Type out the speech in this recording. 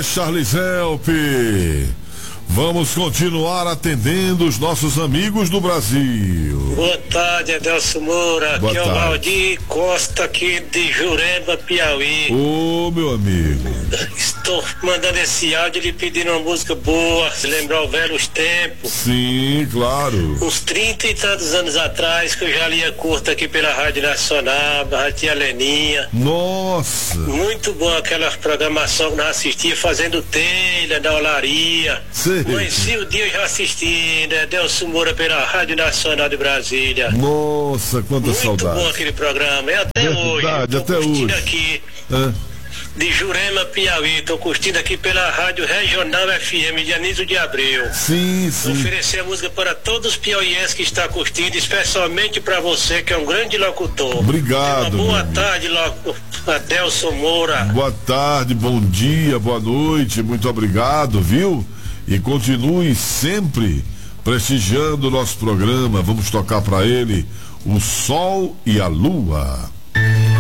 Charles Help. Vamos continuar atendendo os nossos amigos do Brasil. Boa tarde, Adelson Moura. Boa aqui é o tarde. Valdir Costa, aqui de Jurema, Piauí. Ô, meu amigo. Estou mandando esse áudio lhe pedindo uma música boa, se lembrar os velhos tempos. Sim, claro. Uns 30 e tantos anos atrás, que eu já lia curta aqui pela Rádio Nacional, a Tia Leninha. Nossa. Muito bom aquela programação que nós assistia, fazendo telha da olaria. Sei. Conheci o dia, eu já assisti, né? Adelson Moura pela Rádio Nacional de Brasília. Nossa, quanta Muito saudade. bom aquele programa, é até hoje. Verdade, Tô até curtindo hoje. aqui Hã? de Jurema, Piauí. Tô curtindo aqui pela Rádio Regional FM de Anísio de Abreu. Sim, Vou sim. oferecer a música para todos os piauienses que estão curtindo, especialmente para você, que é um grande locutor. Obrigado, Uma boa meu amigo. tarde, Adelson Moura. Boa tarde, bom dia, boa noite, muito obrigado, viu? E continue sempre prestigiando o nosso programa. Vamos tocar para ele O Sol e a Lua.